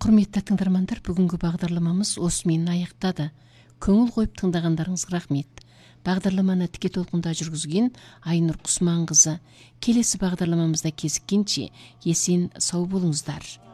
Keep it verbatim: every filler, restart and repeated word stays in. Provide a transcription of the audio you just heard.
Құрметті тыңдармандар, бүгінгі бағдарламамыз осымен аяқтады. Көңіл қойып тыңдағандарыңызға рахмет. Бағдарламаны тіке толқында жүргізген Айнұр Құсманқызы. Келесі бағдарламамызда кезіккенше есен сау болыңыздар.